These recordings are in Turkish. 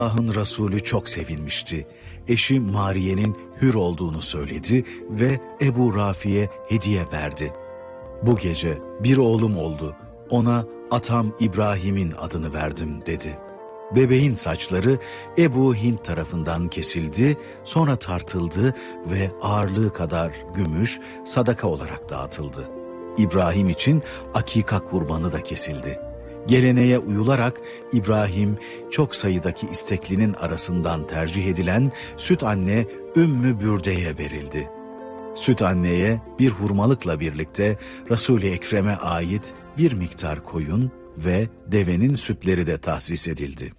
Allah'ın Resulü çok sevinmişti. Eşi Mariye'nin hür olduğunu söyledi ve Ebu Rafi'ye hediye verdi. Bu gece bir oğlum oldu. Ona atam İbrahim'in adını verdim dedi. Bebeğin saçları Ebu Hint tarafından kesildi, sonra tartıldı ve ağırlığı kadar gümüş sadaka olarak dağıtıldı. İbrahim için akika kurbanı da kesildi. Geleneğe uyularak İbrahim çok sayıdaki isteklinin arasından tercih edilen süt anne Ümmü Bürde'ye verildi. Süt anneye bir hurmalıkla birlikte Resul-i Ekrem'e ait bir miktar koyun ve devenin sütleri de tahsis edildi.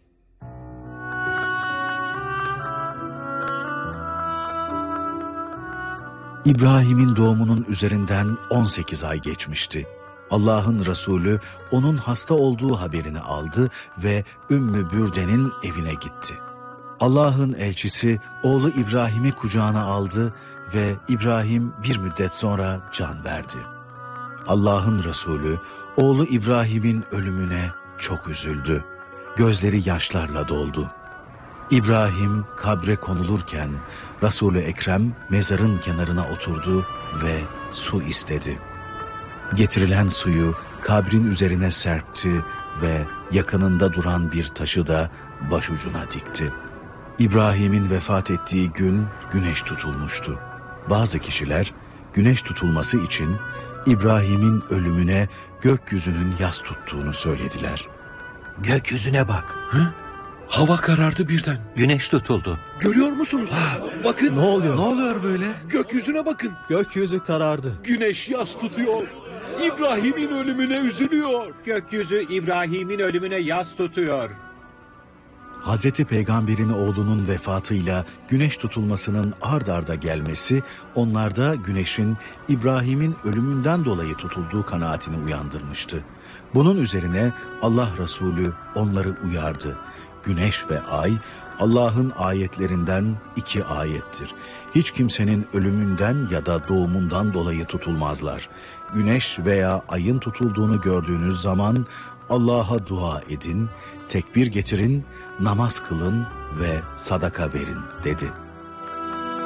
İbrahim'in doğumunun üzerinden 18 ay geçmişti. Allah'ın Resulü onun hasta olduğu haberini aldı ve Ümmü Bürde'nin evine gitti. Allah'ın elçisi oğlu İbrahim'i kucağına aldı ve İbrahim bir müddet sonra can verdi. Allah'ın Resulü oğlu İbrahim'in ölümüne çok üzüldü. Gözleri yaşlarla doldu. İbrahim kabre konulurken Resul-i Ekrem mezarın kenarına oturdu ve su istedi. Getirilen suyu kabrin üzerine serpti ve yakınında duran bir taşı da başucuna dikti. İbrahim'in vefat ettiği gün güneş tutulmuştu. Bazı kişiler güneş tutulması için İbrahim'in ölümüne gökyüzünün yas tuttuğunu söylediler. Gökyüzüne bak. Hı? Hava karardı birden. Güneş tutuldu. Görüyor musunuz? Bakın. Ne oluyor? Ne oluyor böyle? Gökyüzüne bakın. Gökyüzü karardı. Güneş yas tutuyor. İbrahim'in ölümüne üzülüyor. Gökyüzü İbrahim'in ölümüne yas tutuyor. Hazreti Peygamber'in oğlunun vefatıyla güneş tutulmasının ard arda gelmesi onlarda güneşin İbrahim'in ölümünden dolayı tutulduğu kanaatini uyandırmıştı. Bunun üzerine Allah Resulü onları uyardı. Güneş ve ay Allah'ın ayetlerinden 2 ayettir. Hiç kimsenin ölümünden ya da doğumundan dolayı tutulmazlar. Güneş veya ayın tutulduğunu gördüğünüz zaman Allah'a dua edin, tekbir getirin, namaz kılın ve sadaka verin dedi.